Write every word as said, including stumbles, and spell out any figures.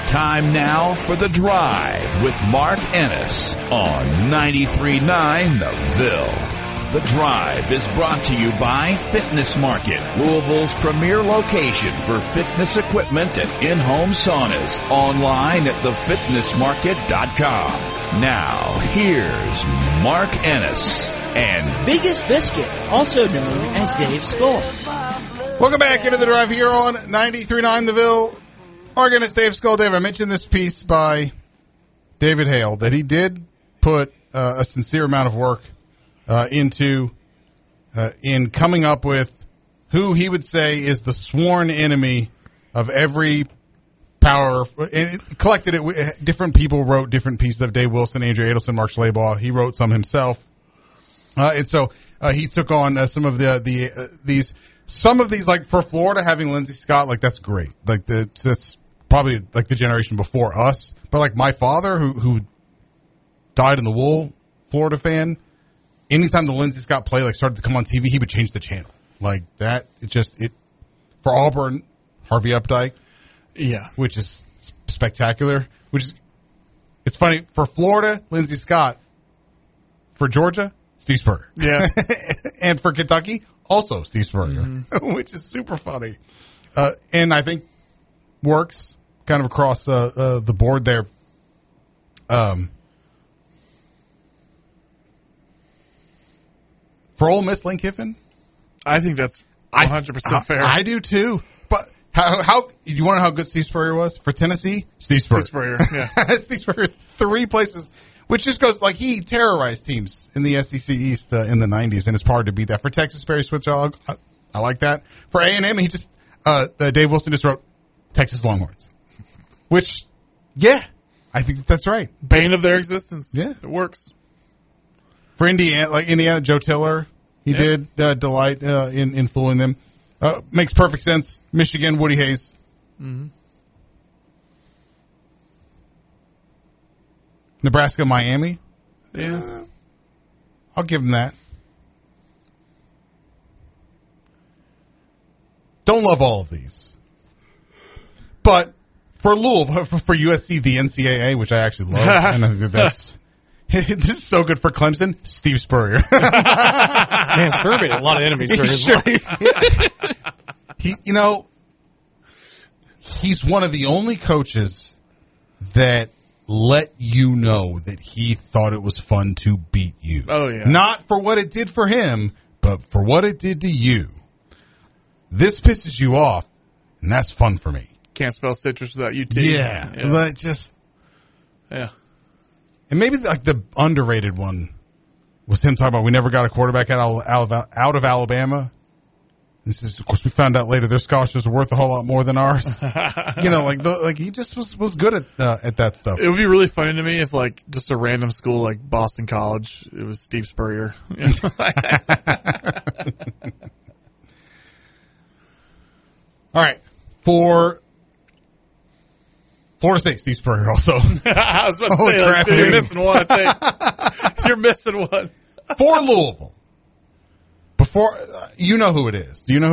Time now for The Drive with Mark Ennis on ninety-three point nine The Ville. The Drive is brought to you by Fitness Market, Louisville's premier location for fitness equipment and in-home saunas. Online at the fitness market dot com. Now, here's Mark Ennis and Biggest Biscuit, also known as Dave Skull. Welcome back into The Drive here on ninety-three point nine The Ville. Mark Ennis, Dave Skull. Dave, I mentioned this piece by David Hale that he did put uh, a sincere amount of work uh, into uh, in coming up with who he would say is the sworn enemy of every power. And it collected it. Different people wrote different pieces of Dave Wilson, Andrew Adelson, Mark Schleybaugh. He wrote some himself. Uh, and so uh, he took on uh, some of the the uh, these some of these, like for Florida having Lindsey Scott, like that's great. Like the, that's probably like the generation before us. But like my father, who who died in the wool, Florida fan. Anytime the Lindsey Scott play like started to come on T V, he would change the channel like that. It just it for Auburn, Harvey Updike, yeah, which is spectacular. Which is it's funny for Florida, Lindsey Scott. For Georgia, Steve Spurrier. Yeah. And for Kentucky, also Steve Spurrier, mm-hmm. which is super funny. Uh, and I think works kind of across uh, uh, the board there. Um, for Ole Miss, Lane Kiffin? I think that's one hundred percent I, fair. I, I do too. But how, how, you want to know how good Steve Spurrier was? For Tennessee, Steve Spurrier. Steve Spurrier, yeah. Steve Spurrier, three places. Which just goes, like, he terrorized teams in the S E C East uh, in the nineties, and it's hard to beat that. For Texas, Barry Switzer, I, I like that. For A and M, he just, uh, uh, Dave Wilson just wrote Texas Longhorns. Which, yeah, I think that's right. Bane of their existence. Yeah. It works. For Indiana, like Indiana, Joe Tiller, he yeah. did uh, delight uh, in, in fooling them. Uh, makes perfect sense. Michigan, Woody Hayes. Mm-hmm. Nebraska, Miami. Yeah. Uh, I'll give them that. Don't love all of these. But for Louisville, for U S C, the N C double A, which I actually love. And I think that's, this is so good for Clemson. Steve Spurrier. Man, Spurrier made a lot of enemies during his sure. life. He, you know, he's one of the only coaches that let you know that he thought it was fun to beat you. Oh, yeah. Not for what it did for him, but for what it did to you. This pisses you off, and that's fun for me. Can't spell citrus without U T. Yeah, yeah. but just... Yeah. And maybe like the underrated one was him talking about we never got a quarterback out of, out of Alabama. This is, of course, we found out later their scholarships are worth a whole lot more than ours. You know, like the, like he just was, was good at uh, at that stuff. It would be really funny to me if, like, just a random school like Boston College, it was Steve Spurrier. You know? All right, for Florida State, Steve Spurrier also. I was about to Holy say, crap, like, dude, you're dude. missing one. I think you're missing one. For Louisville, before uh, you know who it is. Do you know?